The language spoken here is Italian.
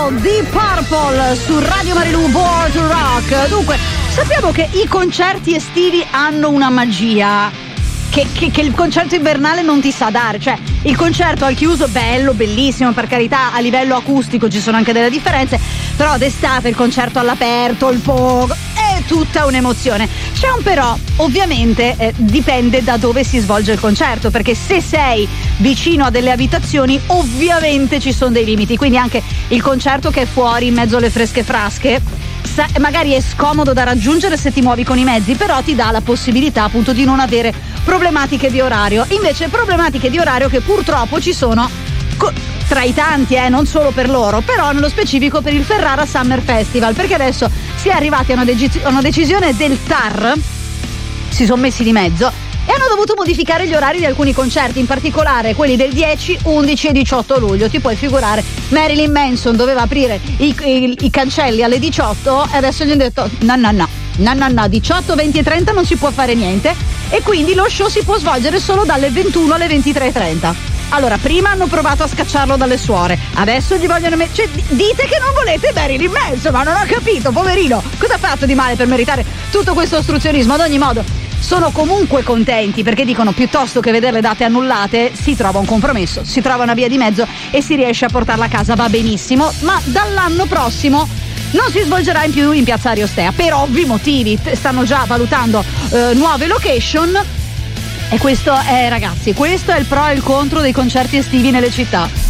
Girl, Deep Purple su Radio Marilù Born to Rock. Dunque, sappiamo che i concerti estivi hanno una magia che il concerto invernale non ti sa dare. Cioè, il concerto al chiuso, bello, bellissimo, per carità, a livello acustico ci sono anche delle differenze, però d'estate il concerto all'aperto, il pogo, è tutta un'emozione. C'è un però, ovviamente dipende da dove si svolge il concerto, perché se sei vicino a delle abitazioni ovviamente ci sono dei limiti, quindi anche il concerto che è fuori in mezzo alle fresche frasche magari è scomodo da raggiungere se ti muovi con i mezzi, però ti dà la possibilità appunto di non avere problematiche di orario. Invece problematiche di orario che purtroppo ci sono tra i tanti, non solo per loro, però nello specifico per il Ferrara Summer Festival, perché adesso si è arrivati a una decisione del TAR, si sono messi di mezzo e hanno dovuto modificare gli orari di alcuni concerti, in particolare quelli del 10, 11 e 18 luglio. Ti puoi figurare, Marilyn Manson doveva aprire i cancelli alle 18 e adesso gli hanno detto no, 18, 20 e 30 non si può fare niente, e quindi lo show si può svolgere solo dalle 21 alle 23:30. Allora, prima hanno provato a scacciarlo dalle suore, adesso gli vogliono cioè, dite che non volete Marilyn Manson, ma non ho capito, poverino, cosa ha fatto di male per meritare tutto questo ostruzionismo? Ad ogni modo sono comunque contenti, perché dicono piuttosto che vedere le date annullate si trova un compromesso, si trova una via di mezzo e si riesce a portarla a casa, va benissimo, ma dall'anno prossimo non si svolgerà in più in Piazza Ariostea per ovvi motivi, stanno già valutando nuove location. E questo è, ragazzi, questo è il pro e il contro dei concerti estivi nelle città.